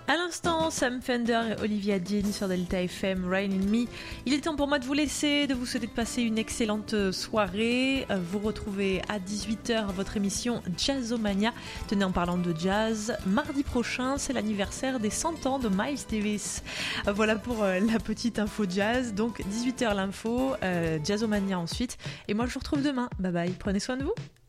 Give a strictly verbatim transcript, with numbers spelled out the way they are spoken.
À l'instant, Sam Fender et Olivia Dean sur Delta F M, Rain in Me. Il est temps pour moi de vous laisser, de vous souhaiter de passer une excellente soirée. Vous retrouvez à dix-huit heures votre émission Jazzomania. Tenez, en parlant de jazz, mardi prochain, c'est l'anniversaire des cent ans de Miles Davis. Voilà pour la petite info jazz. Donc dix-huit heures l'info, euh, Jazzomania ensuite. Et moi je vous retrouve demain. Bye bye, prenez soin de vous.